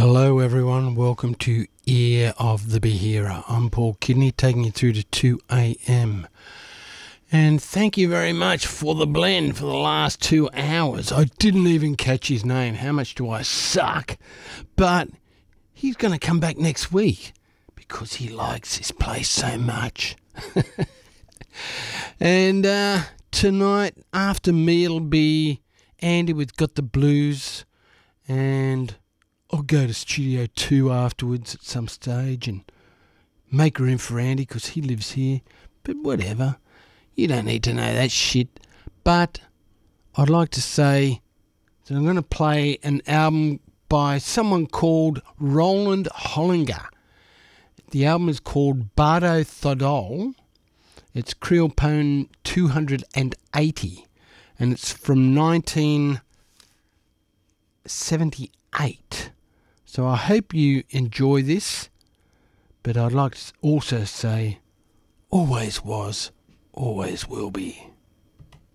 Hello everyone, welcome to Ear of the Behearer. I'm Paul Kidney, taking you through to 2 a.m. And thank you very much for the blend for the last 2 hours. I didn't even catch his name. How much do I suck? But he's going to come back next week because he likes this place so much. And tonight, after me, it'll be Andy with Got the Blues, and I'll go to Studio 2 afterwards at some stage and make room for Andy because he lives here. But whatever. You don't need to know that shit. But I'd like to say that I'm going to play an album by someone called Roland Hollinger. The album is called Bardo Thodol. It's Creolpone 280. And it's from 1978. So I hope you enjoy this, but I'd like to also say, always was, always will be.